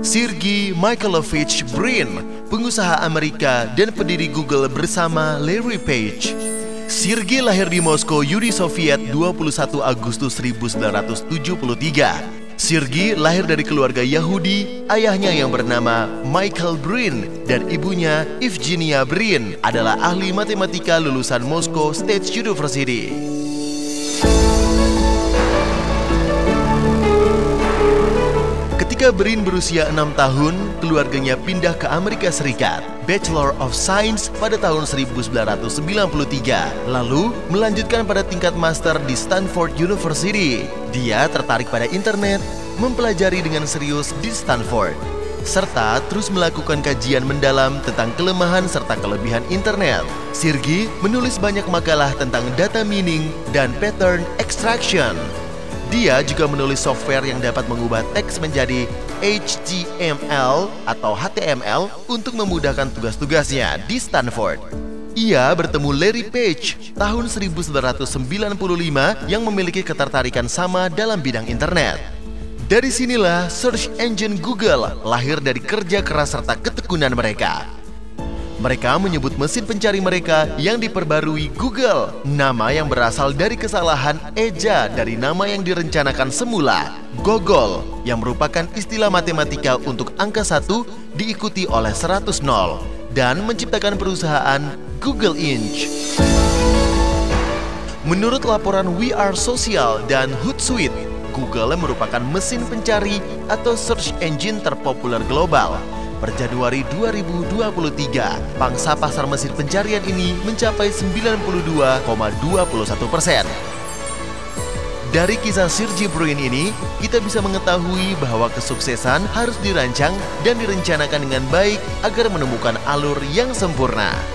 Sergey Mikhailovich Brin, pengusaha Amerika dan pendiri Google bersama Larry Page. Sergey lahir di Moskow, Uni Soviet 21 Agustus 1973. Sergey lahir dari keluarga Yahudi, ayahnya yang bernama Michael Brin dan ibunya Evgenia Brin adalah ahli matematika lulusan Moscow State University. Ketika Brin berusia 6 tahun, keluarganya pindah ke Amerika Serikat, Bachelor of Science pada tahun 1993, lalu melanjutkan pada tingkat master di Stanford University. Dia tertarik pada internet, mempelajari dengan serius di Stanford, serta terus melakukan kajian mendalam tentang kelemahan serta kelebihan internet. Sergey menulis banyak makalah tentang data mining dan pattern extraction. Dia juga menulis software yang dapat mengubah teks menjadi HTML atau HTML untuk memudahkan tugas-tugasnya di Stanford. Ia bertemu Larry Page tahun 1995 yang memiliki ketertarikan sama dalam bidang internet. Dari sinilah search engine Google lahir dari kerja keras serta ketekunan mereka. Mereka menyebut mesin pencari mereka yang diperbarui Google, nama yang berasal dari kesalahan eja dari nama yang direncanakan semula, Gogol, yang merupakan istilah matematika untuk angka 1 diikuti oleh 100 nol, dan menciptakan perusahaan Google Inc. Menurut laporan We Are Social dan Hootsuite, Google merupakan mesin pencari atau search engine terpopuler global. Per Januari 2023, pangsa pasar mesin pencarian ini mencapai 92,21%. Dari kisah Sergey Brin ini, kita bisa mengetahui bahwa kesuksesan harus dirancang dan direncanakan dengan baik agar menemukan alur yang sempurna.